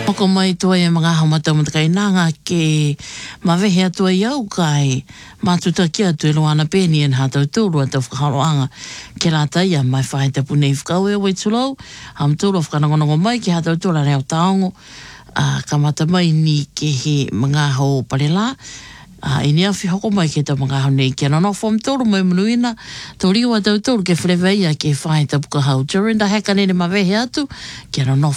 Hoko mai tua e mga hamata matakainanga ke mawehe atua iau kai mātuta kia tu e loana pēni en hātau tūrua tau whakaharoanga ke rāta ia mai whaita punei whakau e wai tulau ham tūrua whakanongonongo mai ki hātau tūra reo taongo ka mata mai ni ke he mga hau parela ini awhi hoko mai ke tau mga hau nei kia nono fom tūru mai munuina tō riwa tau tūru ke whreweia ke whaita puka hau Jorinda heka nene mawehe atu kia nono